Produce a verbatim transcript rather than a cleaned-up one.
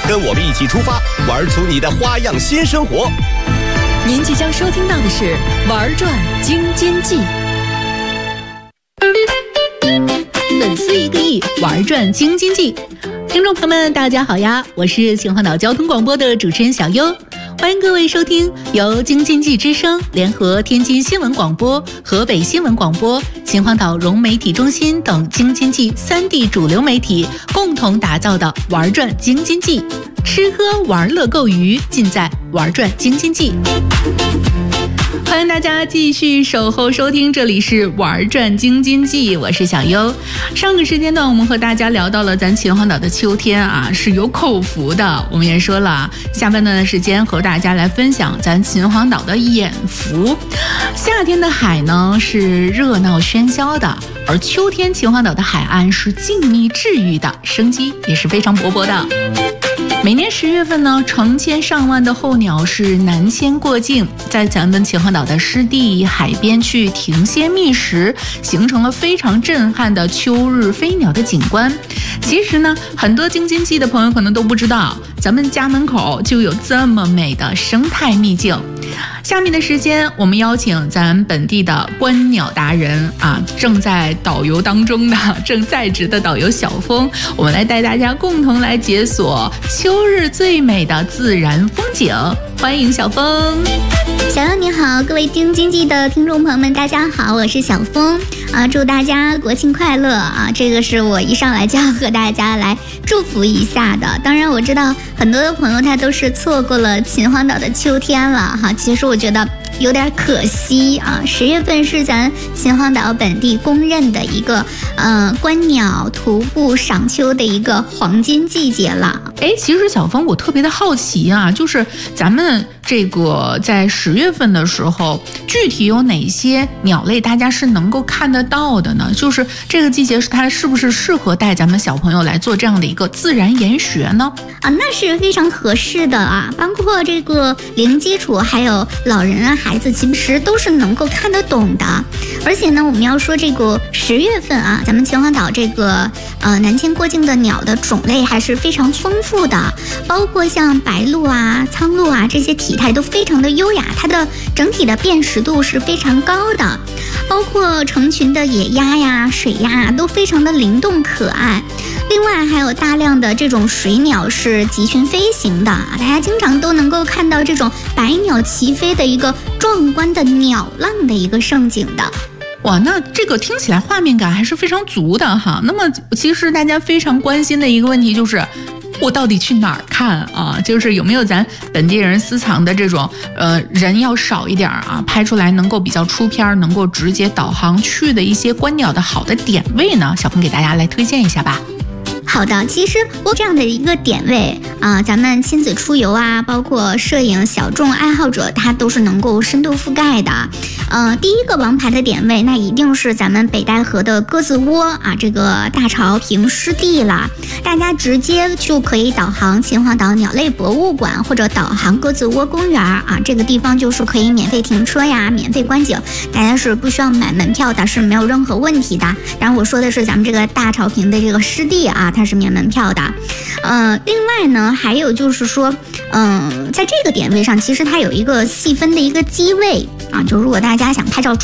跟我们一起出发，玩出你的花样新生活。 您即将收听到的是《玩转京津冀》。粉丝一个亿，玩转京津冀。听众朋友们，大家好呀，我是秦皇岛交通广播的主持人小优，欢迎各位收听由京津冀之声联合天津新闻广播、河北新闻广播、秦皇岛融媒体中心等京津冀三地主流媒体共同打造的玩转京津冀，吃喝玩乐购娱尽在玩转京津冀。欢迎大家继续守候收听，这里是玩转京津冀，我是小优。上个时间段我们和大家聊到了咱秦皇岛的秋天啊是有口福的，我们也说了下半段的时间和大家来分享咱秦皇岛的眼福。夏天的海呢是热闹喧嚣的，而秋天秦皇岛的海岸是静谧治愈的，生机也是非常勃勃的。每年十月份呢，成千上万的候鸟是南迁过境，在咱们秦皇岛的湿地海边去停歇觅食，形成了非常震撼的秋日飞鸟的景观。其实呢，很多京津冀的朋友可能都不知道，咱们家门口就有这么美的生态秘境。下面的时间，我们邀请咱本地的观鸟达人啊，正在导游当中的、正在职的导游小峰，我们来带大家共同来解锁秋日最美的自然风景。欢迎小峰。 小优你好，各位京津冀的听众朋友们，大家好，我是小峰啊，祝大家国庆快乐啊！这个是我一上来就要和大家来祝福一下的。当然我知道很多的朋友他都是错过了秦皇岛的秋天了哈，其实我觉得有点可惜啊。十月份是咱秦皇岛本地公认的一个呃观鸟、徒步、赏秋的一个黄金季节了。 哎，其实小峰我特别的好奇啊，就是咱们这个在十月份的时候，具体有哪些鸟类大家是能够看得到的呢？就是这个季节是它是不是适合带咱们小朋友来做这样的一个自然研学呢？ 啊，那是非常合适的啊，包括这个零基础还有老人啊孩子其实都是能够看得懂的。而且呢，我们要说这个十月份啊，咱们秦皇岛这个呃南迁过境的鸟的种类还是非常丰富的，包括像白鹭啊、苍鹭啊这些体态都非常的优雅，它的整体的辨识度是非常高的，包括成群的野鸭呀、水鸭都非常的灵动可爱。另外还有大量的这种水鸟是集群飞行的，大家经常都能够看到这种百鸟齐飞的一个壮观的鸟浪的一个盛景的。 哇，那这个听起来画面感还是非常足的哈。那么其实大家非常关心的一个问题就是，我到底去哪儿看啊？就是有没有咱本地人私藏的这种呃人要少一点啊，拍出来能够比较出片，能够直接导航去的一些观鸟的好的点位呢？小峰给大家来推荐一下吧。 好的，其实我这样的一个点位啊、呃，咱们亲子出游啊，包括摄影小众爱好者，它都是能够深度覆盖的。呃，第一个王牌的点位，那一定是咱们北戴河的鸽子窝啊，这个大潮坪湿地了。大家直接就可以导航秦皇岛鸟类博物馆，或者导航鸽子窝公园啊，这个地方就是可以免费停车呀，免费观景，大家是不需要买门票的，是没有任何问题的。然后我说的是咱们这个大潮坪的这个湿地啊，它是免门票的。呃，另外呢，还有就是说，嗯、呃，在这个点位上，其实它有一个细分的一个机位啊，就如果大家想拍照